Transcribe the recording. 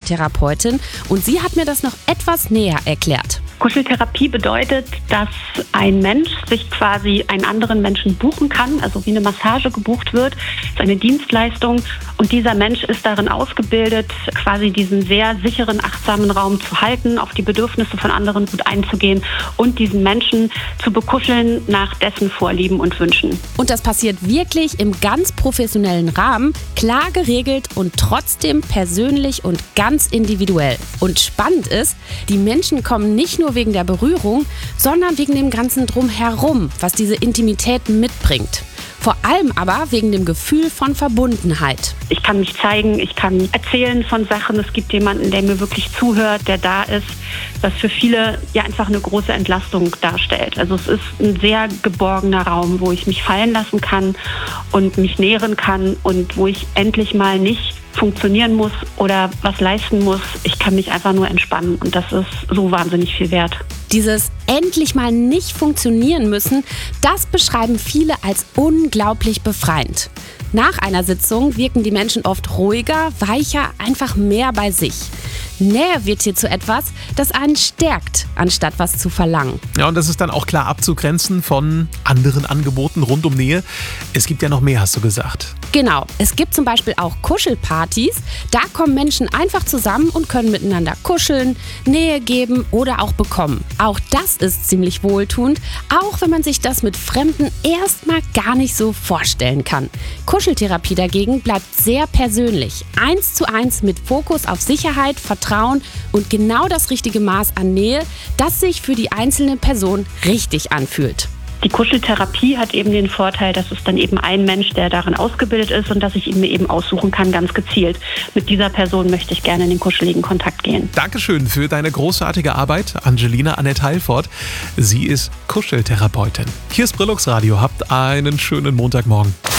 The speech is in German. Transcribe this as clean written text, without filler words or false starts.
Kuscheltherapeutin und sie hat mir das noch etwas näher erklärt. Kuscheltherapie bedeutet, dass ein Mensch sich quasi einen anderen Menschen buchen kann, also wie eine Massage gebucht wird. Das ist eine Dienstleistung und dieser Mensch ist darin ausgebildet, quasi diesen sehr sicheren, achtsamen Raum zu halten, auf die Bedürfnisse von anderen gut einzugehen und diesen Menschen zu bekuscheln nach dessen Vorlieben und Wünschen. Und das passiert wirklich im ganz professionellen Rahmen, klar geregelt und trotzdem persönlich und ganz individuell. Und spannend ist, die Menschen kommen nicht nur wegen der Berührung, sondern wegen dem ganzen Drumherum, was diese Intimität mitbringt. Vor allem aber wegen dem Gefühl von Verbundenheit. Ich kann mich zeigen, ich kann erzählen von Sachen. Es gibt jemanden, der mir wirklich zuhört, der da ist, was für viele ja einfach eine große Entlastung darstellt. Also es ist ein sehr geborgener Raum, wo ich mich fallen lassen kann und mich nähren kann und wo ich endlich mal nicht funktionieren muss oder was leisten muss. Ich kann mich einfach nur entspannen und das ist so wahnsinnig viel wert. Dieses endlich mal nicht funktionieren müssen, das beschreiben viele als unglaublich befreiend. Nach einer Sitzung wirken die Menschen oft ruhiger, weicher, einfach mehr bei sich. Nähe wird hier zu etwas, das einen stärkt, anstatt was zu verlangen. Ja, und das ist dann auch klar abzugrenzen von anderen Angeboten rund um Nähe. Es gibt ja noch mehr, hast du gesagt. Genau, es gibt zum Beispiel auch Kuschelpartys. Da kommen Menschen einfach zusammen und können miteinander kuscheln, Nähe geben oder auch bekommen. Auch das ist ziemlich wohltuend, auch wenn man sich das mit Fremden erstmal gar nicht so vorstellen kann. Kuscheltherapie dagegen bleibt sehr persönlich, 1:1 mit Fokus auf Sicherheit, Vertrauen und genau das richtige Maß an Nähe, das sich für die einzelne Person richtig anfühlt. Die Kuscheltherapie hat eben den Vorteil, dass es dann eben ein Mensch, der darin ausgebildet ist und dass ich ihn mir eben aussuchen kann, ganz gezielt. Mit dieser Person möchte ich gerne in den kuscheligen Kontakt gehen. Dankeschön für deine großartige Arbeit, Angelina Annette Heilfort. Sie ist Kuscheltherapeutin. Hier ist Brillux Radio. Habt einen schönen Montagmorgen.